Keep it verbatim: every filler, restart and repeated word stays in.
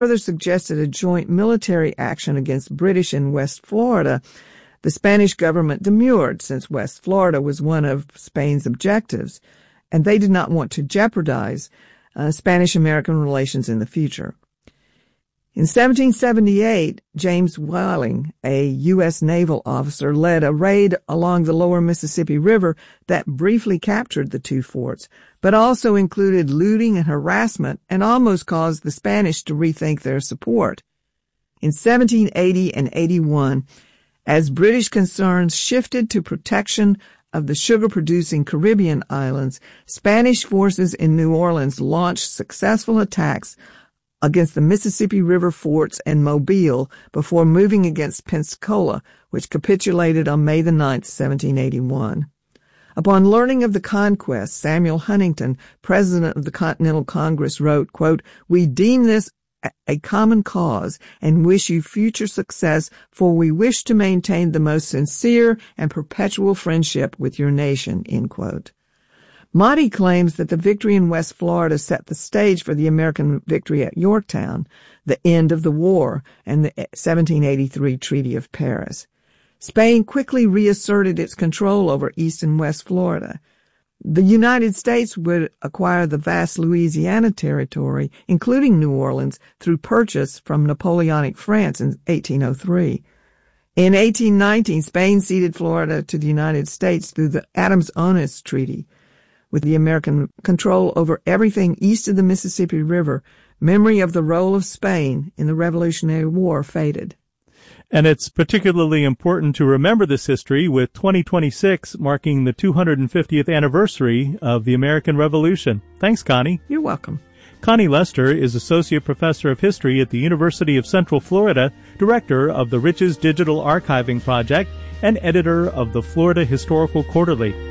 further suggested a joint military action against British in West Florida, the Spanish government demurred since West Florida was one of Spain's objectives, and they did not want to jeopardize uh, Spanish-American relations in the future. In seventeen seventy-eight, James Whiling, a U S naval officer, led a raid along the lower Mississippi River that briefly captured the two forts, but also included looting and harassment and almost caused the Spanish to rethink their support. In seventeen eighty and eighty-one, as British concerns shifted to protection of the sugar-producing Caribbean islands, Spanish forces in New Orleans launched successful attacks against the Mississippi River forts and Mobile before moving against Pensacola, which capitulated on May the ninth, seventeen eighty-one. Upon learning of the conquest, Samuel Huntington, president of the Continental Congress, wrote, quote, "We deem this a common cause and wish you future success, for we wish to maintain the most sincere and perpetual friendship with your nation," end quote. Motti claims that the victory in West Florida set the stage for the American victory at Yorktown, the end of the war, and the seventeen eighty-three Treaty of Paris. Spain quickly reasserted its control over East and West Florida. The United States would acquire the vast Louisiana territory, including New Orleans, through purchase from Napoleonic France in eighteen oh three. In eighteen nineteen, Spain ceded Florida to the United States through the Adams-Onis Treaty. With the American control over everything east of the Mississippi River, memory of the role of Spain in the Revolutionary War faded. And it's particularly important to remember this history with twenty twenty-six marking the two hundred fiftieth anniversary of the American Revolution. Thanks, Connie. You're welcome. Connie Lester is Associate Professor of History at the University of Central Florida, Director of the Riches Digital Archiving Project, and editor of the Florida Historical Quarterly.